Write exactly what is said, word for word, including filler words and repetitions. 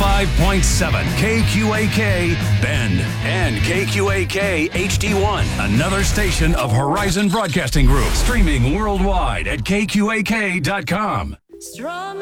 five point seven K Q A K Bend and K Q A K H D one, another station of Horizon Broadcasting Group, streaming worldwide at K Q A K dot com. Strawman.